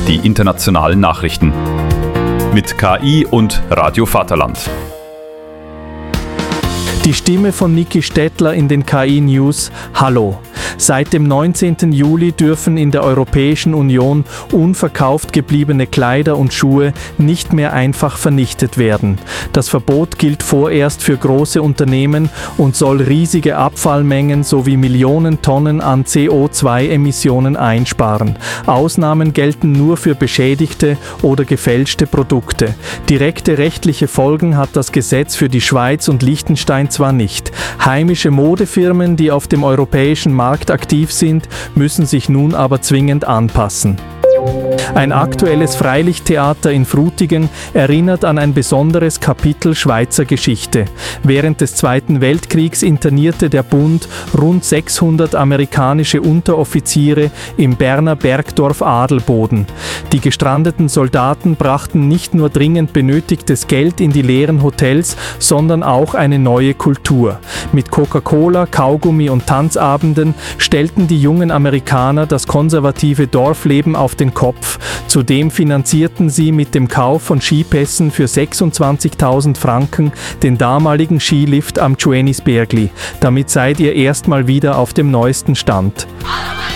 die internationalen Nachrichten. Mit KI und Radio Vaterland. Die Stimme von Niki Stettler in den KI-News. Hallo. Seit dem 19. Juli dürfen in der Europäischen Union unverkauft gebliebene Kleider und Schuhe nicht mehr einfach vernichtet werden. Das Verbot gilt vorerst für große Unternehmen und soll riesige Abfallmengen sowie Millionen Tonnen an CO2-Emissionen einsparen. Ausnahmen gelten nur für beschädigte oder gefälschte Produkte. Direkte rechtliche Folgen hat das Gesetz für die Schweiz und Liechtenstein zwar nicht. Heimische Modefirmen, die auf dem europäischen Markt aktiv sind, müssen sich nun aber zwingend anpassen. Ein aktuelles Freilichttheater in Frutigen erinnert an ein besonderes Kapitel Schweizer Geschichte. Während des Zweiten Weltkriegs internierte der Bund rund 600 amerikanische Unteroffiziere im Berner Bergdorf Adelboden. Die gestrandeten Soldaten brachten nicht nur dringend benötigtes Geld in die leeren Hotels, sondern auch eine neue Kultur. Mit Coca-Cola, Kaugummi und Tanzabenden stellten die jungen Amerikaner das konservative Dorfleben auf den Kopf. Zudem finanzierten sie mit dem Kauf von Skipässen für 26.000 Franken den damaligen Skilift am Tschuenisbergli. Damit seid ihr erstmal wieder auf dem neuesten Stand.